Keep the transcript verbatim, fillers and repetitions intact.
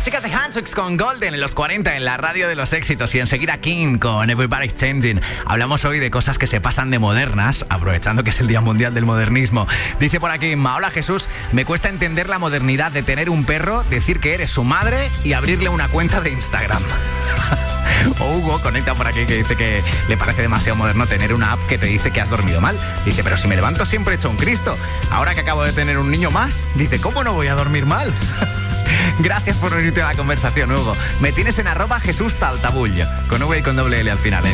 chicas de Handswix con Golden en los cuarenta en la radio de los éxitos y enseguida King con Everybody's Changing. Hablamos hoy de cosas que se pasan de modernas, aprovechando que es el Día Mundial del Modernismo. Dice por aquí, hola Jesús, me cuesta entender la modernidad de tener un perro, decir que eres su madre y abrirle una cuenta de Instagram. O Hugo conecta por aquí que dice que le parece demasiado moderno tener una app que te dice que has dormido mal. Dice, pero si me levanto siempre he hecho un Cristo. Ahora que acabo de tener un niño más, dice, ¿cómo no voy a dormir mal? Gracias por unirte a la conversación, Hugo. Me tienes en arroba Jesús Taltabull, con V y con doble L al final, ¿eh?